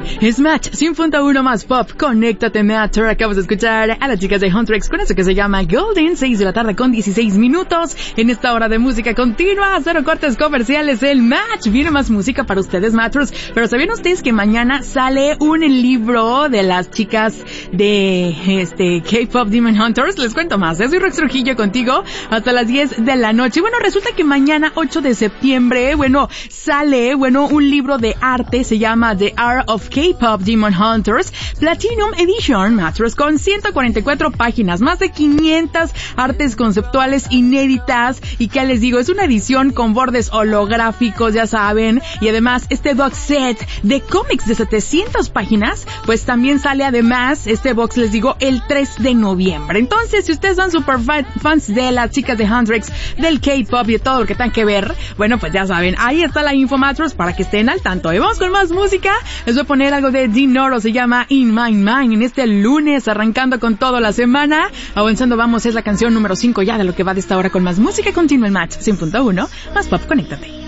Es Match 100.1 más pop. Conéctate, Matter. Acabas de escuchar a las chicas de Huntrix con eso que se llama Golden. 6 de la tarde con 16 minutos. En esta hora de música continua, 0 cortes comerciales, el Match. Viene más música para ustedes, Matters. Pero ¿sabían ustedes que mañana sale un libro de las chicas de K-Pop Demon Hunters? Les cuento más. Soy Rox Trujillo contigo hasta las 10 de la noche. Bueno, resulta que mañana, 8 de septiembre, sale un libro de arte. Se llama The Art of K-Pop Demon Hunters Platinum Edition, Matters, con 144 páginas, más de 500 artes conceptuales inéditas. Y que les digo, es una edición con bordes holográficos, ya saben. Y además, este box set de cómics de 700 páginas, pues también sale además este box, les digo, el 3 de noviembre. Entonces, si ustedes son super fans de las chicas de Huntrix, del K-Pop y de todo lo que tengan que ver, bueno, pues ya saben, ahí está la info, Matters, para que estén al tanto. Y vamos con más música. Les voy a poner algo de Dinoro, se llama In My Mind, en este lunes, arrancando con toda la semana. Avanzando vamos, es la canción número 5 ya de lo que va de esta hora con más música. Continúa el Match 100.1, más pop, conéctate.